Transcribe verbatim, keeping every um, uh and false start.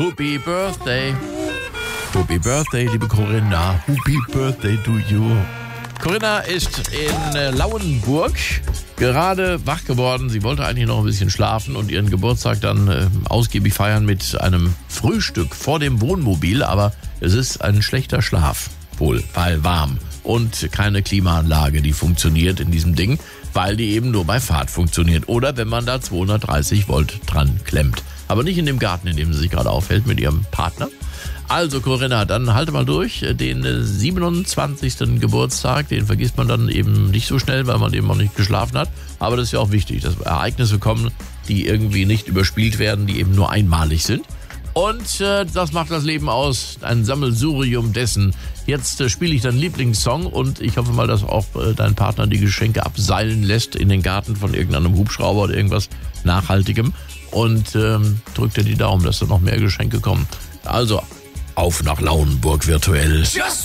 Happy Birthday. Happy Birthday, liebe Corinna. Happy Birthday to you. Corinna ist in äh, Lauenburg gerade wach geworden. Sie wollte eigentlich noch ein bisschen schlafen und ihren Geburtstag dann äh, ausgiebig feiern mit einem Frühstück vor dem Wohnmobil. Aber es ist ein schlechter Schlaf, wohl, weil warm. Und keine Klimaanlage, die funktioniert in diesem Ding, weil die eben nur bei Fahrt funktioniert. Oder wenn man da zweihundertdreißig Volt dran klemmt. Aber nicht in dem Garten, in dem sie sich gerade aufhält mit ihrem Partner. Also Corinna, dann halte mal durch. Den siebenundzwanzigsten Geburtstag, den vergisst man dann eben nicht so schnell, weil man eben noch nicht geschlafen hat. Aber das ist ja auch wichtig, dass Ereignisse kommen, die irgendwie nicht überspielt werden, die eben nur einmalig sind. Und äh, das macht das Leben aus, ein Sammelsurium dessen. Jetzt äh, spiele ich deinen Lieblingssong und ich hoffe mal, dass auch äh, dein Partner die Geschenke abseilen lässt in den Garten von irgendeinem Hubschrauber oder irgendwas Nachhaltigem. Und ähm, drück dir die Daumen, dass da noch mehr Geschenke kommen. Also, auf nach Lauenburg virtuell.